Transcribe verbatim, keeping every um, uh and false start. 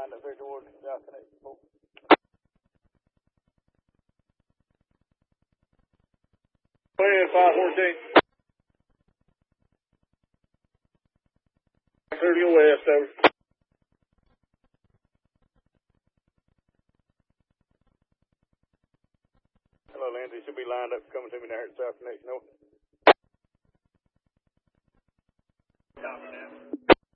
lined up here towards South Connection. Go ahead, five fourteen. Clear to your west, over. Hello, Lindsay. Should be lined up coming to me there at South Connection. Over. Copy that.